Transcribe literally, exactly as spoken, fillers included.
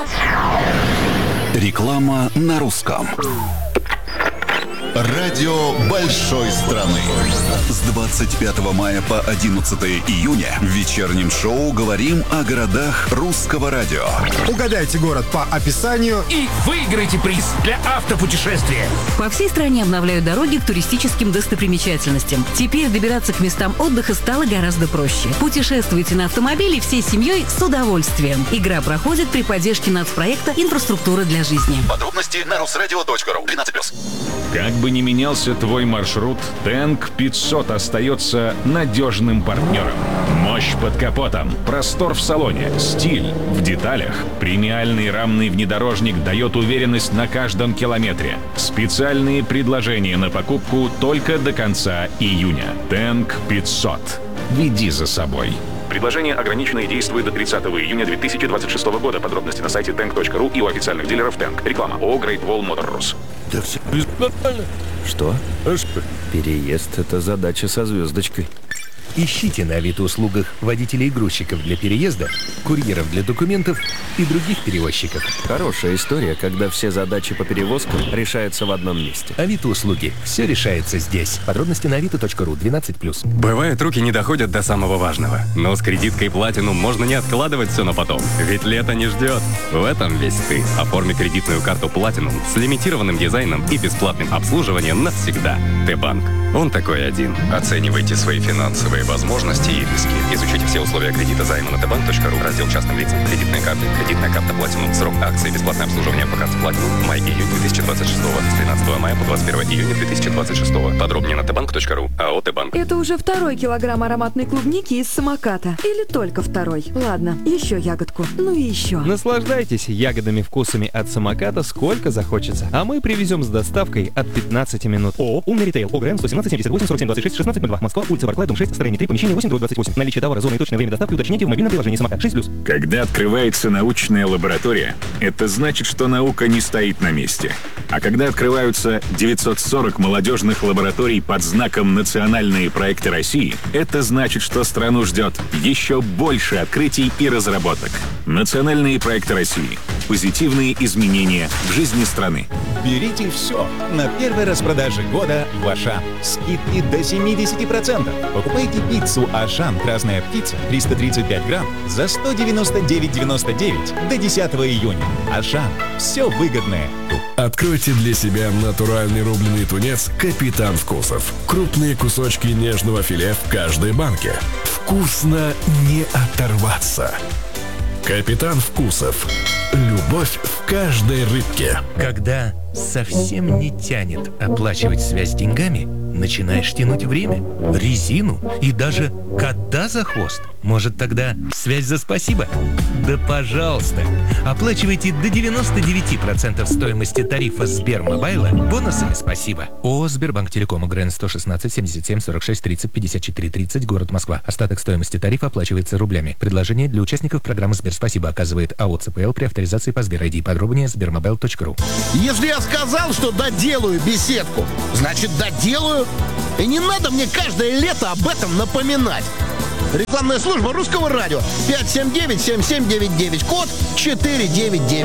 Реклама на русском. Радио большой страны. С двадцать пятого мая по одиннадцатое июня в вечернем шоу говорим о городах русского радио. Угадайте город по описанию и выиграйте приз для автопутешествия. По всей стране обновляют дороги к туристическим достопримечательностям. Теперь добираться к местам отдыха стало гораздо проще. Путешествуйте на автомобиле всей семьей с удовольствием. Игра проходит при поддержке нацпроекта «Инфраструктура для жизни». Подробности на русрадио точка ру. двенадцать плюс. Как бы ни менялся твой маршрут, Тэнк пятьсот остается надежным партнером. Мощь под капотом, простор в салоне, стиль в деталях. Премиальный рамный внедорожник дает уверенность на каждом километре. Специальные предложения на покупку только до конца июня. Тэнк пятьсот. Веди за собой. Предложение ограничено и действует до тридцатого июня две тысячи двадцать шестого года. Подробности на сайте тэнк точка ру и у официальных дилеров Тэнк. Реклама ООО Great Wall Motors. Да все нормально. Что? Переезд — это задача со звездочкой. Ищите на Авито-услугах водителей-грузчиков для переезда, курьеров для документов и других перевозчиков. Хорошая история, когда все задачи по перевозкам решаются в одном месте. Авито-услуги. Все решается здесь. Подробности на авито точка ру. двенадцать плюс. Бывает, руки не доходят до самого важного. Но с кредиткой Platinum можно не откладывать все на потом. Ведь лето не ждет. В этом весь ты. Оформи кредитную карту Platinum с лимитированным дизайном и бесплатным обслуживанием навсегда. Т-банк. Он такой один. Оценивайте свои финансовые возможности и риски. Изучите все условия кредита займа на тэ банк точка ру. Раздел частным лицам. Кредитные карты. Кредитная карта Platinum. Срок акции. Бесплатное обслуживание по карте Platinum. Май-июнь две тысячи двадцать шестого. С тринадцатого мая по двадцать первое июня две тысячи двадцать шестого. Подробнее на тэ банк точка ру. АО Т-банк. Это уже второй килограмм ароматной клубники из самоката. Или только второй? Ладно, еще ягодку. Ну и еще. Наслаждайтесь ягодными вкусами от самоката сколько захочется. А мы привезем с доставкой от пятнадцати минут. ООО «Умный ритейл». ОГРН сто семнадцать семьдесят восемь сорок семь двадцать шесть шестнадцать ноль два. Москва, улица Барклая, дом шесть, строение три, помещение восемь, двадцать восемь. Наличие товара, зона и точное время доставки уточните в мобильном приложении самокат. шесть плюс. Когда открывается научная лаборатория, это значит, что наука не стоит на месте. А когда открываются девятьсот сорок молодежных лабораторий под знаком «Национальные проекты России», это значит, что страну ждет еще больше открытий и разработок. Национальные проекты России. Позитивные изменения в жизни страны. Берите все на первой распродаже года в Ашан. Скидки до семьдесят процентов. Покупайте пиццу Ашан «Красная птица» триста тридцать пять грамм за сто девяносто девять девяносто девять до десятого июня. Ашан. Все выгодное. Откройте для себя натуральный рубленый тунец «Капитан Вкусов». Крупные кусочки нежного филе в каждой банке. Вкусно не оторваться. «Капитан Вкусов». Любовь в каждой рыбке. Когда совсем не тянет оплачивать связь деньгами, начинаешь тянуть время, резину и даже кота за хвост. Может, тогда связь за спасибо? Да пожалуйста! Оплачивайте до девяноста девяти процентов стоимости тарифа Сбермобайла бонусами спасибо. ООО «Сбербанк Телеком», ОГРН сто шестнадцать семьдесят семь сорок шесть тридцать пятьдесят четыре тридцать, город Москва. Остаток стоимости тарифа оплачивается рублями. Предложение для участников программы «Сберспасибо» оказывает АО ЦПЛ при авторизации по Сбер ай ди. Подробнее сбермобайл точка ру. Если я сказал, что доделаю беседку, значит доделаю. И не надо мне каждое лето об этом напоминать. Рекламная служба Русского радио. пять семь девять семь семь девять девять. Код четыре девять девять.